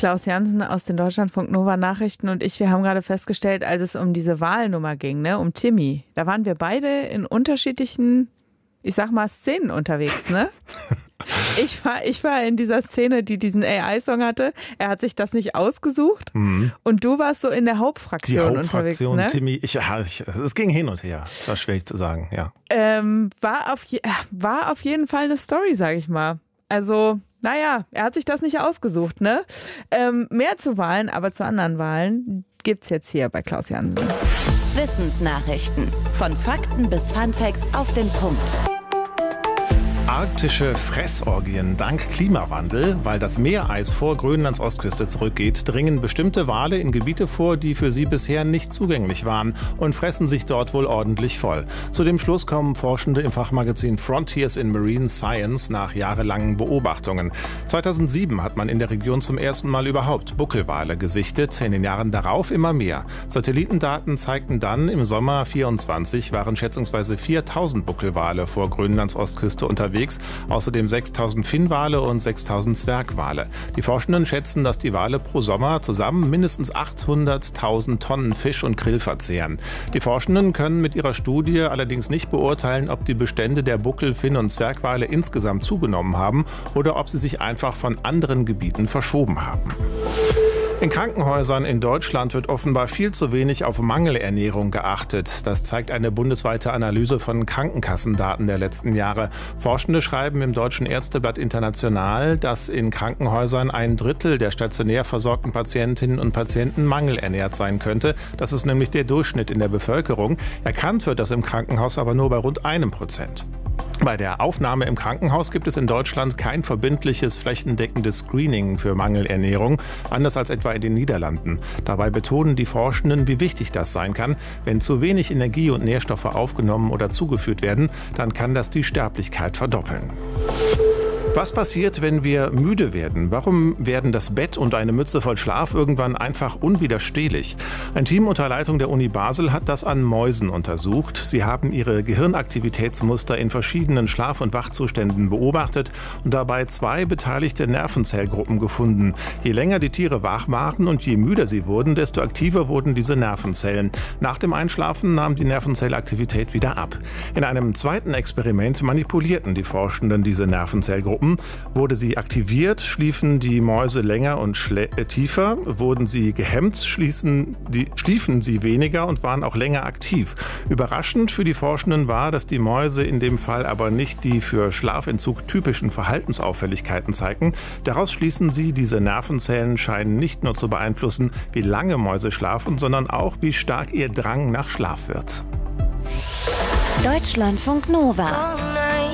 Klaus Jansen aus den Deutschlandfunk Nova Nachrichten und wir haben gerade festgestellt, als es um diese Wahlnummer ging, ne, um Timmy, da waren wir beide in unterschiedlichen, ich sag mal, Szenen unterwegs, ne? Ich war in dieser Szene, die diesen AI-Song hatte. Er hat sich das nicht ausgesucht. Und du warst so in der Hauptfraktion unterwegs, ne? Timmy, es ging hin und her. Es war schwierig zu sagen, ja. War auf jeden Fall eine Story, sag ich mal. Also, naja, er hat sich das nicht ausgesucht, ne? Mehr zu Wahlen, aber zu anderen Wahlen gibt's jetzt hier bei Klaus Jansen. Wissensnachrichten. Von Fakten bis Funfacts auf den Punkt. Arktische Fressorgien dank Klimawandel. Weil das Meereis vor Grönlands Ostküste zurückgeht, dringen bestimmte Wale in Gebiete vor, die für sie bisher nicht zugänglich waren und fressen sich dort wohl ordentlich voll. Zu dem Schluss kommen Forschende im Fachmagazin Frontiers in Marine Science nach jahrelangen Beobachtungen. 2007 hat man in der Region zum ersten Mal überhaupt Buckelwale gesichtet, in den Jahren darauf immer mehr. Satellitendaten zeigten dann, im Sommer 24 waren schätzungsweise 4000 Buckelwale vor Grönlands Ostküste unterwegs. Außerdem 6000 Finnwale und 6000 Zwergwale. Die Forschenden schätzen, dass die Wale pro Sommer zusammen mindestens 800.000 Tonnen Fisch und Krill verzehren. Die Forschenden können mit ihrer Studie allerdings nicht beurteilen, ob die Bestände der Buckel-, Finn- und Zwergwale insgesamt zugenommen haben oder ob sie sich einfach von anderen Gebieten verschoben haben. In Krankenhäusern in Deutschland wird offenbar viel zu wenig auf Mangelernährung geachtet. Das zeigt eine bundesweite Analyse von Krankenkassendaten der letzten Jahre. Forschende schreiben im Deutschen Ärzteblatt International, dass in Krankenhäusern 1/3 der stationär versorgten Patientinnen und Patienten mangelernährt sein könnte. Das ist nämlich der Durchschnitt in der Bevölkerung. Erkannt wird das im Krankenhaus aber nur bei rund 1%. Bei der Aufnahme im Krankenhaus gibt es in Deutschland kein verbindliches flächendeckendes Screening für Mangelernährung, anders als etwa in den Niederlanden. Dabei betonen die Forschenden, wie wichtig das sein kann. Wenn zu wenig Energie und Nährstoffe aufgenommen oder zugeführt werden, dann kann das die Sterblichkeit verdoppeln. Was passiert, wenn wir müde werden? Warum werden das Bett und eine Mütze voll Schlaf irgendwann einfach unwiderstehlich? Ein Team unter Leitung der Uni Basel hat das an Mäusen untersucht. Sie haben ihre Gehirnaktivitätsmuster in verschiedenen Schlaf- und Wachzuständen beobachtet und dabei 2 beteiligte Nervenzellgruppen gefunden. Je länger die Tiere wach waren und je müder sie wurden, desto aktiver wurden diese Nervenzellen. Nach dem Einschlafen nahm die Nervenzellaktivität wieder ab. In einem zweiten Experiment manipulierten die Forschenden diese Nervenzellgruppen. Wurde sie aktiviert, schliefen die Mäuse länger und tiefer. Wurden sie gehemmt, schliefen sie weniger und waren auch länger aktiv. Überraschend für die Forschenden war, dass die Mäuse in dem Fall aber nicht die für Schlafentzug typischen Verhaltensauffälligkeiten zeigten. Daraus schließen sie, diese Nervenzellen scheinen nicht nur zu beeinflussen, wie lange Mäuse schlafen, sondern auch, wie stark ihr Drang nach Schlaf wird. Deutschlandfunk Nova.